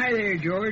Hi there, George.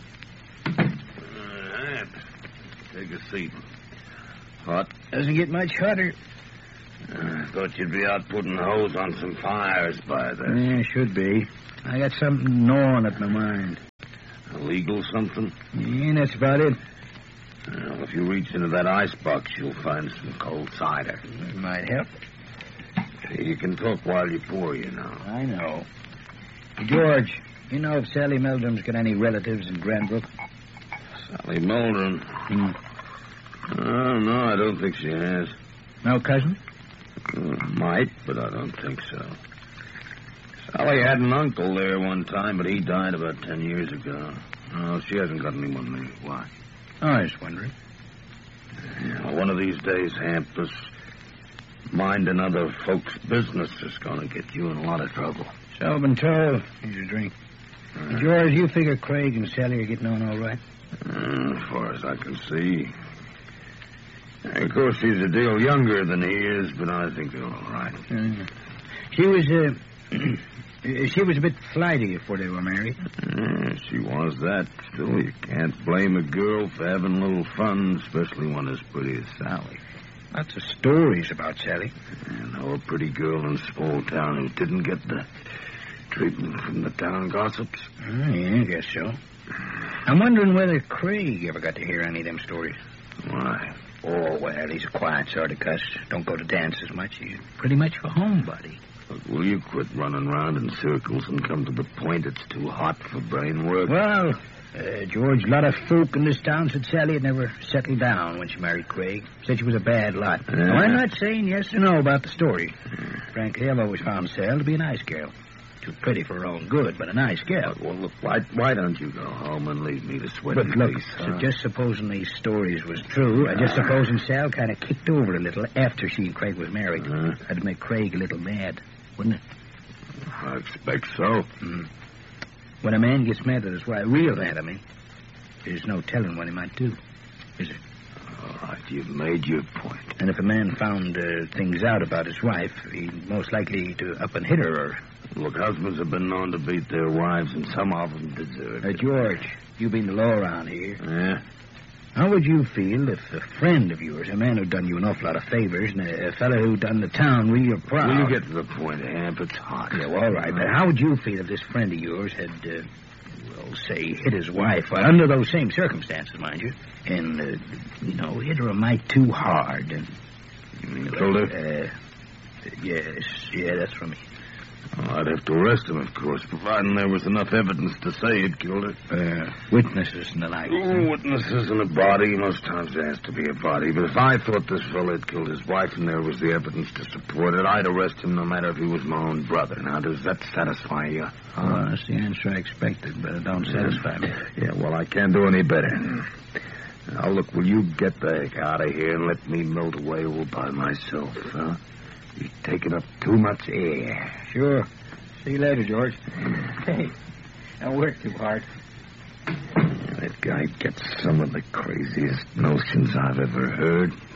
Take a seat. Hot? Doesn't get much hotter. Thought you'd be out putting hose on some fires by this. Yeah, should be. I got something gnawing at my mind. Illegal something? Yeah, that's about it. Well, if you reach into that icebox, you'll find some cold cider. It might help. You can talk while you pour, you know. I know. George, you know if Sally Meldrum's got any relatives in Granbrook? Sally Meldrum? Oh, no, I don't think she has. No cousin? Might, but I don't think so. Sally had an uncle there one time, but he died about 10 years ago. No, she hasn't got anyone named. Why? Oh, I was wondering. Yeah, one of these days, Hamp, this minding other folks' business is going to get you in a lot of trouble. So I've been told. Here's your drink. George, you figure Craig and Sally are getting on all right? As far as I can see. Of course, she's a deal younger than he is, but I think they're all right. She was a bit flighty before they were married. She was that. Still, you can't blame a girl for having a little fun, especially one as pretty as Sally. Lots of stories about Sally. I know a pretty girl in a small town who didn't get the treatment from the town gossips. Yeah, I guess so. I'm wondering whether Craig ever got to hear any of them stories. Why? Oh, well, he's a quiet sort of cuss. Don't go to dances much. He's pretty much a homebody. Look, will you quit running around in circles and come to the point? It's too hot for brain work. Well, George, a lot of folk in this town said Sally had never settled down when she married Craig. Said she was a bad lot. Now, I'm not saying yes or no about the story. Frankly, I've always found Sally to be a nice girl. Too pretty for her own good, but a nice girl. Well, look, why don't you go home and leave me to sweat But look, face, so just supposing these stories was true, I just supposing Sal kind of kicked over a little after she and Craig was married. That'd make Craig a little mad, wouldn't it? I expect so. When a man gets mad at his wife, real mad, I mean, there's no telling what he might do, is there? All right, you've made your point. And if a man found things out about his wife, he'd most likely to up and hit her or... Look, husbands have been known to beat their wives, and some of them deserve it. George, you've been the law around here. Yeah? How would you feel if a friend of yours, a man who'd done you an awful lot of favors, and a fellow who'd done the town real proud... Will you get to the point, Hamp? It's hot. Yeah, well, all right, but how would you feel if this friend of yours had, say, hit his wife, under those same circumstances, mind you, and, hit her a mite too hard, and... You killed her? Yes, yeah, that's from me. Well, I'd have to arrest him, of course, providing there was enough evidence to say he'd killed her. Witnesses and the like. Witnesses and a body. Most times there has to be a body. But if I thought this fellow had killed his wife and there was the evidence to support it, I'd arrest him no matter if he was my own brother. Now, does that satisfy you? Oh, that's the answer I expected, but it don't satisfy me. Yeah, well, I can't do any better. Now, look, will you get the heck out of here and let me melt away all by myself, huh? You're taking up too much air. Sure. See you later, George. Hey, don't work too hard. That guy gets some of the craziest notions I've ever heard.